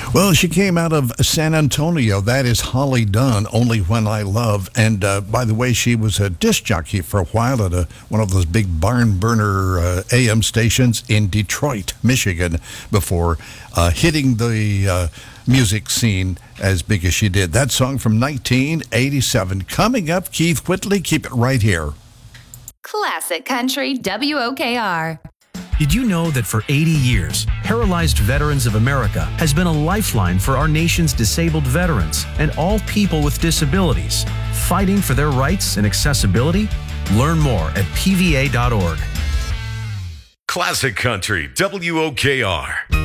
Well, she came out of San Antonio. That is Holly Dunn, Only When I Love. And by the way, she was a disc jockey for a while at one of those big barn burner AM stations in Detroit, Michigan, before hitting the music scene as big as she did. That song from 1987. Coming up, Keith Whitley. Keep it right here. Classic Country WOKR. Did you know that for 80 years, Paralyzed Veterans of America has been a lifeline for our nation's disabled veterans and all people with disabilities, fighting for their rights and accessibility? Learn more at pva.org. Classic Country WOKR.